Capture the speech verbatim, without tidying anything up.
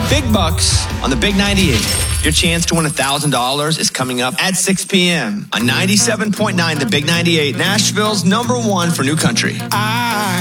Big bucks on the Big ninety-eight. Your chance to win one thousand dollars is coming up at six p.m. on ninety-seven point nine The Big ninety-eight, Nashville's number one for new country. I